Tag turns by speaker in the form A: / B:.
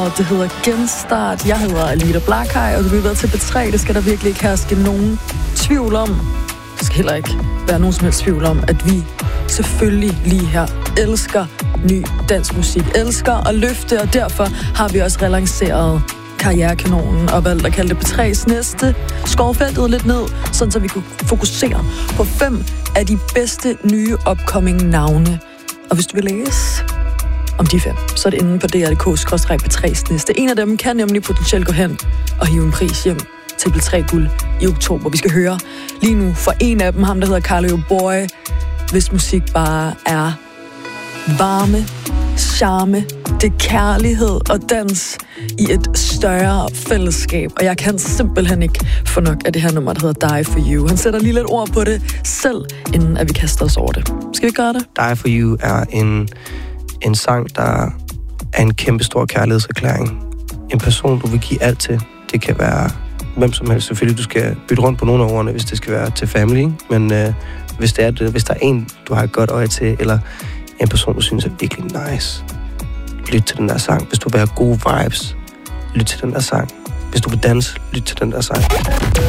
A: Det hedder Genstart. Jeg hedder Alida Blakhaj, og du lytter til P3. Det skal der virkelig ikke herske nogen tvivl om. Der skal heller ikke være nogen som helst tvivl om, at vi selvfølgelig lige her elsker ny dansk musik. Elsker at løfte, og derfor har vi også relanceret Karrierekanonen og valgt at kalde det P3's næste. Skår feltet lidt ned, sådan så vi kunne fokusere på 5 af de bedste nye upcoming navne. Og hvis du vil læse om de 5, så er det inde på dr.dk/P3's næste. En af dem kan nemlig potentielt gå hen og hive en pris hjem til P3-guld i oktober. Vi skal høre lige nu for en af dem, ham der hedder Carlo Boy, hvis musik bare er varme, charme, det er kærlighed og dans i et større fællesskab. Og jeg kan simpelthen ikke få nok af det her nummer, der hedder Die For You. Han sætter lige lidt ord på det selv, inden at vi kaster os over det. Skal vi gøre det?
B: Die For You er en sang, der er en kæmpe stor kærlighedserklæring. En person, du vil give alt til. Det kan være hvem som helst. Selvfølgelig, du skal bytte rundt på nogle af ordene, hvis det skal være til family. Men hvis der er en, du har et godt øje til, eller en person, du synes er virkelig nice, lyt til den der sang. Hvis du vil have gode vibes, lyt til den der sang. Hvis du vil danse, lyt til den der sang.